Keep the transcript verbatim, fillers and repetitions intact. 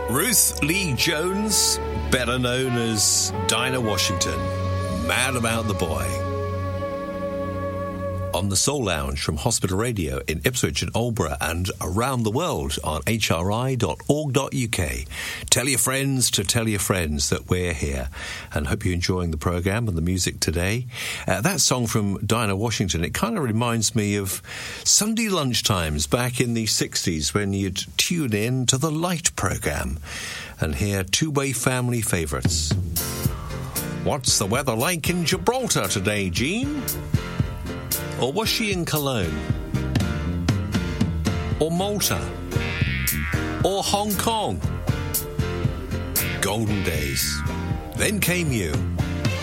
Ruth Lee Jones, better known as Dinah Washington, Mad About the Boy. On the Soul Lounge from Hospital Radio in Ipswich and Aldeburgh and around the world on h r i dot org dot u k. Tell your friends to tell your friends that we're here, and hope you're enjoying the programme and the music today. Uh, that song from Dinah Washington, it kind of reminds me of Sunday lunchtimes back in the sixties when you'd tune in to the Light programme and hear two-way family favourites. What's the weather like in Gibraltar today, Jean? Or was she in Cologne? Or Malta? Or Hong Kong? Golden days. Then came you.